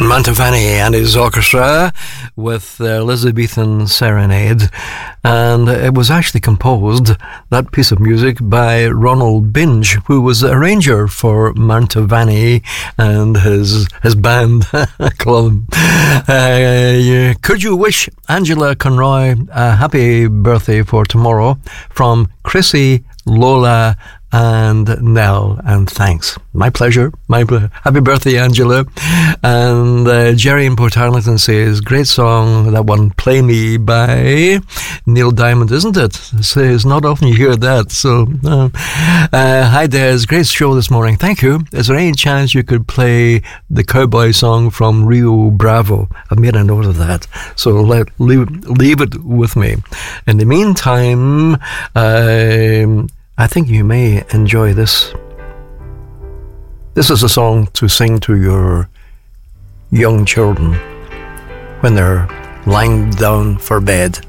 Mantovani and his orchestra with the Elizabethan Serenade, and it was actually composed, that piece of music, by Ronald Binge, who was the arranger for Mantovani and his band club. Could you wish Angela Conroy a happy birthday for tomorrow from Chrissy, Lola and Nell, and thanks. My pleasure. Happy birthday, Angela. And Jerry in Port Arlington says, great song, that one, Play Me, by Neil Diamond, isn't it? It's not often you hear that. So, hi Des, great show this morning. Thank you. Is there any chance you could play the cowboy song from Rio Bravo? I've made a note of that. So leave it with me. In the meantime, I think you may enjoy this. This is a song to sing to your young children when they're lying down for bed.